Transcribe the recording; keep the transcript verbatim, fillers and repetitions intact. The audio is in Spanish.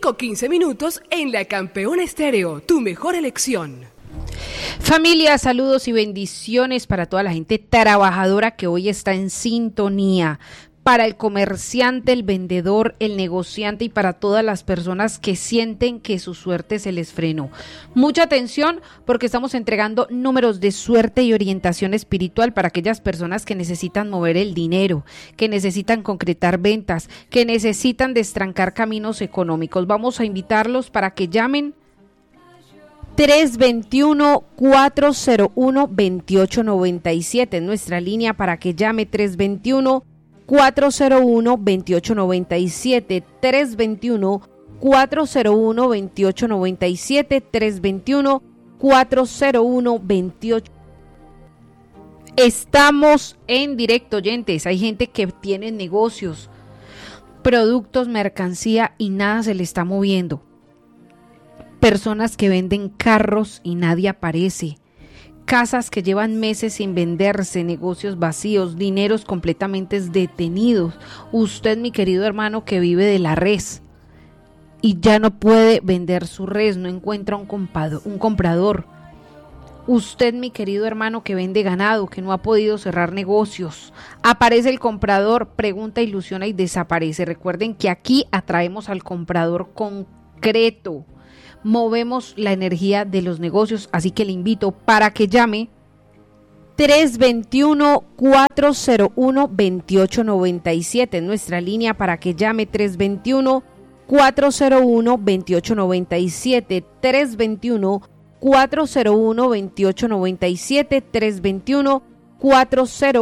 cinco quince minutos en La Campeona Estéreo, tu mejor elección. Familia, saludos y bendiciones para toda la gente trabajadora que hoy está en sintonía. Para el comerciante, el vendedor, el negociante y para todas las personas que sienten que su suerte se les frenó. Mucha atención porque estamos entregando números de suerte y orientación espiritual para aquellas personas que necesitan mover el dinero, que necesitan concretar ventas, que necesitan destrancar caminos económicos. Vamos a invitarlos para que llamen tres dos uno, cuatro cero uno, dos ocho nueve siete en nuestra línea para que llame tres dos uno, cuatro cero uno, dos ocho nueve siete, tres dos uno, cuatro cero uno, dos ocho nueve siete, tres dos uno, cuatro cero uno, dos ocho. Estamos en directo, oyentes. Hay gente que tiene negocios, productos, mercancía y nada se le está moviendo. Personas que venden carros y nadie aparece. Casas que llevan meses sin venderse, negocios vacíos, dineros completamente detenidos. Usted, mi querido hermano, que vive de la res y ya no puede vender su res, no encuentra un, compado, un comprador. Usted, mi querido hermano, que vende ganado, que no ha podido cerrar negocios. Aparece el comprador, pregunta, ilusiona y desaparece. Recuerden que aquí atraemos al comprador concreto. Movemos la energía de los negocios, así que le invito para que llame tres dos uno, cuatro cero uno, dos ocho nueve siete en nuestra línea para que llame tres dos uno, cuatro cero uno, dos ocho nueve siete, tres dos uno, cuatro cero uno, dos ocho nueve siete, tres dos uno, cuatro cero